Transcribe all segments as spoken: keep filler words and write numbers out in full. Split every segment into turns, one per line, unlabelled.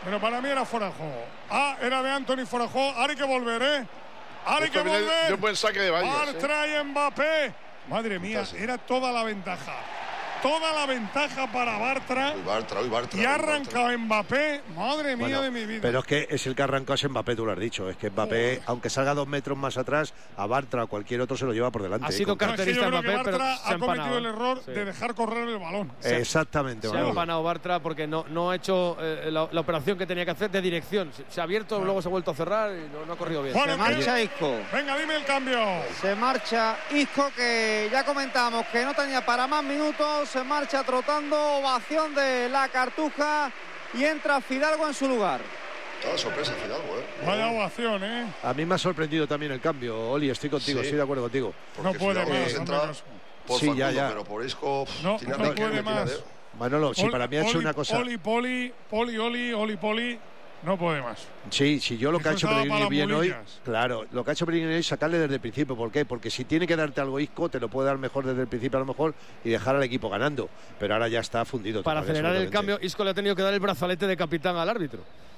Pero para mí era fuera de juego. Ah, era de Antony fuera de juego. Ahora hay que volver, ¿eh? Ahora hay que volver.
De un buen saque de Valles.
Bartra y Mbappé. Madre mía, era toda la ventaja. Toda la ventaja para Bartra.
Uy, Bartra, uy, Bartra.
Y ha arrancado Mbappé. Madre mía
bueno,
de mi vida.
Pero es que es el que arrancó es Mbappé, tú lo has dicho. Es que Mbappé, oh. aunque salga dos metros más atrás, a Bartra o cualquier otro se lo lleva por delante.
Ha sido carterista
no, es que yo creo
Mbappé,
que Bartra
pero se
ha cometido el error
sí.
de dejar correr el balón.
Se, Exactamente.
Se ha empanado Bartra porque no, no ha hecho eh, la, la operación que tenía que hacer de dirección. Se, se ha abierto, no. luego se ha vuelto a cerrar y no, no ha corrido bien.
Bueno, se marcha Isco.
Venga, dime el cambio.
Se marcha Isco, que ya comentábamos que no tenía para más minutos. Se marcha trotando. Ovación de la Cartuja y entra Fidalgo en su lugar.
Toda sorpresa Fidalgo, ¿eh?
Vaya ovación, ¿eh?
A mí me ha sorprendido también el cambio, Oli, estoy contigo, sí. estoy de acuerdo contigo.
Porque no puede más,
entra por
sí,
Facundo,
ya, ya.
pero por Isco
no, no puede más.
Manolo, sí, para mí ha hecho
Oli,
una cosa.
Oli, Poli, Poli, Oli, Oli, Poli. No puede más.
Sí, sí, yo lo
Eso
que ha hecho Pellegrini bien hoy,
mulillas.
claro, lo que ha hecho Pellegrini es sacarle desde el principio. ¿Por qué? Porque si tiene que darte algo Isco, te lo puede dar mejor desde el principio a lo mejor y dejar al equipo ganando. Pero ahora ya está fundido.
Para acelerar el cambio, Isco le ha tenido que dar el brazalete de capitán al árbitro.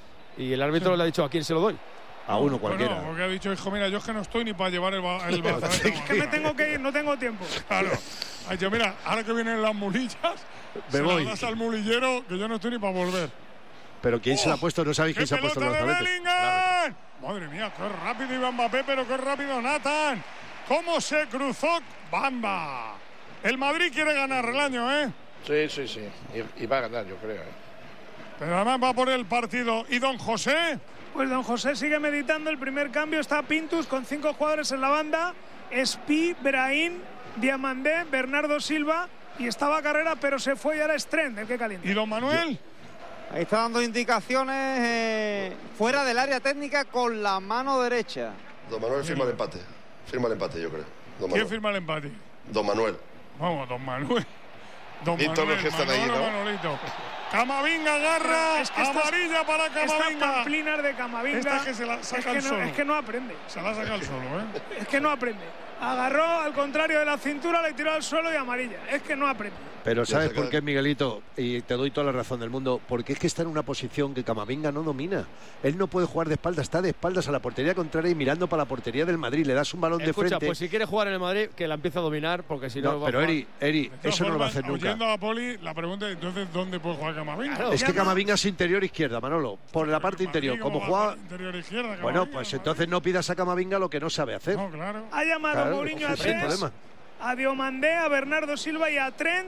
Y el árbitro sí. le ha dicho, ¿a quién se lo doy?
A uno cualquiera.
No, porque ha dicho, hijo, mira, yo es que no estoy ni para llevar el, el brazalete. Es que me tengo que ir, no tengo tiempo. Claro. Ha dicho, mira, ahora que vienen las mulillas,
me
se
voy.
las das al mulillero, que yo no estoy ni para volver.
Pero ¿quién oh, se la ha puesto? No sabéis quién se ha puesto el brazalete.
Claro. Madre mía, qué rápido iba Mbappé, pero qué rápido Nathan. ¿Cómo se cruzó Bamba? El Madrid quiere ganar el año, ¿eh?
Sí, sí, sí. Y, y va a ganar, yo creo, ¿eh?
Pero además va por el partido. ¿Y don José?
Pues don José sigue meditando. El primer cambio está Pintus con cinco jugadores en la banda. Espi, Brahim, Diamandé, Bernardo Silva. Y estaba Carrera, pero se fue y ahora es Trent el que calienta.
¿Y don Manuel?
Yo... Ahí está dando indicaciones eh, fuera del área técnica con la mano derecha.
Don Manuel firma el empate. Firma el empate, yo creo. Don
¿Quién firma el empate?
Don Manuel.
Vamos, don Manuel. Don
y
Manuel,
todos los que están
Manolo,
ahí, ¿no?
Manolito. Camavinga agarra, es que amarilla estas, para Camavinga.
Estas pamplinas de Camavinga.
Esta que se la saca
es que
el
no,
solo.
Es que no aprende.
Se la saca el solo, ¿eh?
Es que no aprende. Agarró al contrario de la cintura, le tiró al suelo y amarilla. Es que no aprende.
Pero ¿sabes por qué, Miguelito? Y te doy toda la razón del mundo. Porque es que está en una posición que Camavinga no domina. Él no puede jugar de espaldas, está de espaldas a la portería contraria y mirando para la portería del Madrid. Le das un balón
Escucha,
de frente.
Pues si quiere jugar en el Madrid, que la empiece a dominar, porque si no.
no
va
pero
a
Eri, Eri, eso formas, no lo va a hacer nunca.
Oyendo a Poli, la pregunta es: entonces, ¿dónde puede jugar Camavinga?
Claro, es que Camavinga es interior izquierda, Manolo. Por la parte interior. Como juega.
Interior izquierda,
bueno, pues entonces no pidas a Camavinga lo que no sabe hacer.
No, claro.
Ha llamado
claro,
Mourinho a tres, a Diomandé, a Bernardo Silva y a Trent.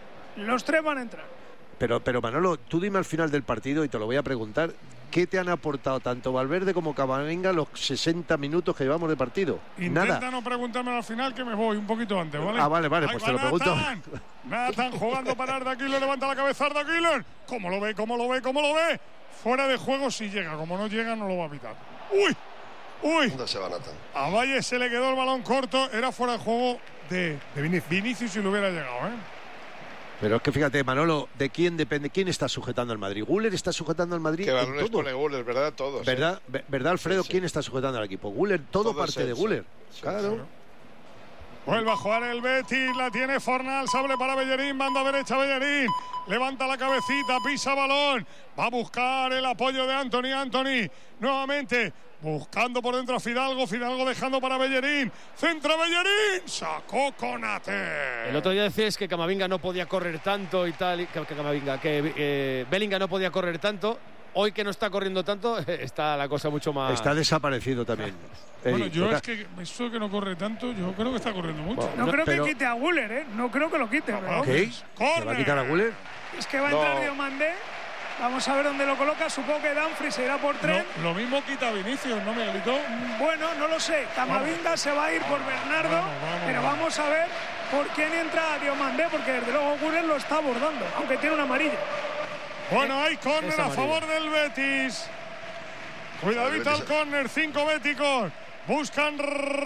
Los tres van a entrar.
Pero, pero Manolo, tú dime al final del partido y te lo voy a preguntar. ¿Qué te han aportado tanto Valverde como Camavinga los sesenta minutos que llevamos de partido?
Intenta
Nada.
no preguntarme al final, que me voy un poquito antes, ¿vale?
Ah, vale, vale, pues te lo pregunto.
Nathan jugando para Arda Güler, levanta la cabeza Arda Güler. ¿Cómo lo ve? ¿Cómo lo ve? ¿Cómo lo ve? Fuera de juego si llega, como no llega no lo va a pitar. ¡Uy! ¡Uy!
¿Dónde se va Nathan?
A Valle se le quedó el balón corto, era fuera de juego de, de Vinicius. Vinicius si lo hubiera llegado, ¿eh?
Pero es que fíjate, Manolo, ¿de quién depende? ¿Quién está sujetando al Madrid? ¿Guller está sujetando al Madrid?
Que balones
en todo.
pone Guller, ¿verdad? Todos.
¿Verdad,
¿eh?
¿verdad Alfredo?
Sí, sí.
¿Quién está sujetando al equipo? Guller, todo, todo parte de Guller.
Sí,
claro.
claro.
Vuelve a jugar el Betis, la tiene Fornal, sable para Bellerín, banda derecha Bellerín, levanta la cabecita, pisa balón, va a buscar el apoyo de Antony, Antony, nuevamente, buscando por dentro a Fidalgo, Fidalgo dejando para Bellerín, centro Bellerín, sacó Konate.
El otro día decías que Camavinga no podía correr tanto y tal, y que, que Camavinga, que eh, Bellingham no podía correr tanto. Hoy que no está corriendo tanto, está la cosa mucho más...
Está desaparecido también.
Bueno,
Eri,
yo
toca...
es que eso que no corre tanto, yo creo que está corriendo mucho.
Bueno, no, no creo pero... que quite a Güler, ¿eh? No creo que lo quite.
Ah,
¿Qué? ¿Se va a quitar a Güler?
Es que va a
no.
entrar Diomandé. Vamos a ver dónde lo coloca. Supongo que Dumfries se irá por Trent.
No, lo mismo quita Vinicius, ¿no, Miguelito?
Bueno, no lo sé. Camavinga se va a ir por Bernardo. Vamos, vamos, pero vamos. vamos a ver por quién entra Diomandé, porque desde luego Güler lo está abordando, aunque tiene una amarilla.
Bueno, hay córner a favor del Betis. Cuidadito al córner, cinco béticos. Buscan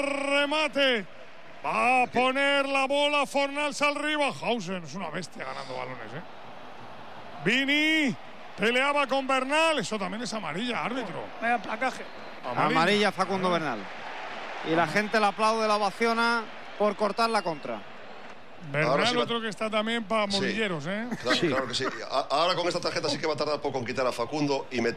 remate. Va a poner la bola Fornals al riba. Hausen es una bestia ganando balones, ¿eh? Vini peleaba con Bernal. Eso también es amarilla, árbitro.
Vaya placaje.
Amarilla, amarilla Facundo Bernal. Y la gente le aplaude, la ovaciona por cortar la contra.
Bernal, sí otro va... que está también para morilleros,
sí.
¿eh?
Claro, sí. claro que sí. Ahora con esta tarjeta sí que va a tardar poco en quitar a Facundo y meter